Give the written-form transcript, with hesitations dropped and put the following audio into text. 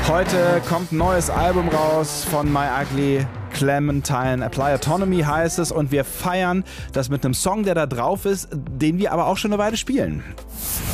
Heute kommt ein neues Album raus von My Ugly Clementine. Apply Autonomy heißt es und wir feiern das mit einem Song, der da drauf ist, den wir aber auch schon eine Weile spielen.